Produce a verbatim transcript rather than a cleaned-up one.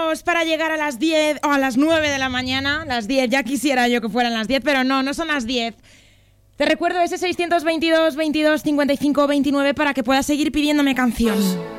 minutos para llegar a las diez o a las nueve de la mañana. Las diez, ya quisiera yo que fueran las diez, pero no, no son las diez. Te recuerdo ese seiscientos veintidós, veintidós, cincuenta y cinco, veintinueve para que puedas seguir pidiéndome canción.